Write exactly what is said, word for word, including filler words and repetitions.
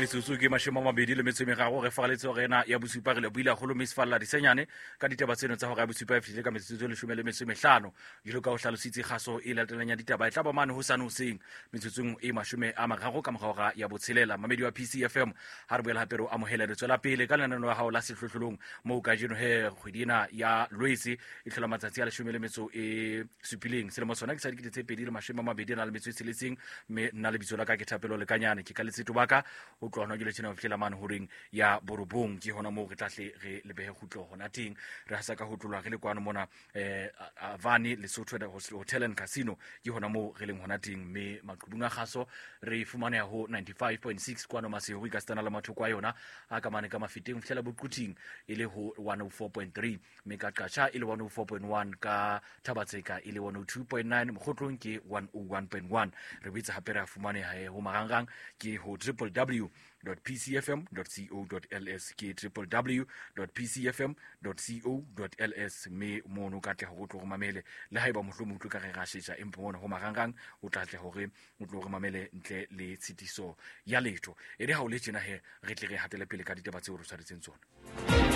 metsotso ke mashome a mabedi le metso e meraro re faletse hore ena ya bosupa re le buile haholo mme sefalla disenyane ka ditaba tseno tsa hore ya bosupa e fihlile ka metsotso e leshome le metso e mehlano jalo ka ho hlalositse kgaso e latelang ya ditaba e tla ba mane hosane hoseng metsotsong e mashome a mararo ka morao ya botshelela mamedi wa P C F M ha re boela hape re amohela re tswela pele ka lenaneo la hao la sehlohlolong moo ka jeno he kgwedi ena ya Loetse e tlhola matsatsi a leshome le metso e supileng selemo sona ke sa dikete tse pedi le mashome a mabedi na le metso e tsheletseng mme nna le bitso la ka ke Thapelo Lekanyane ke ka letsetso baka o tlo hona jole tsena ho fihlela mane horeng ya borobong ke hona moo re tlahle re lebehe khutlo hona teng re hasa ka ho tlolwa re le kwano mona eh Avani Lesotho Hotel and Casino ke hona moo re leng hona teng mme maqhubung a kgaso re fumane ho ninety-five point six kwano Masego ka stana la mathoko a yona a ka mane ka mafeteng fihlela boquting ile ho one oh four point three mme ka qacha ile one oh four point one ka Thabatseka ile one oh two point nine mokgotlong ke one oh one point one re bitsa hape re fumane ha ho marangrang ke ho w w w dot p c f m dot co dot l s ke w w w dot p c f m dot co dot l s me mono ka tle ho tlo mamele le haeba mohlomo utlo ka re ga shetsa empa mona ho marangrang o tla tle hore o tlo re mamele ntle le tshitiso ya letho ere ha o le tjena he re tle re hatele pele ka ditaba tseo re tshwaretseng tsona.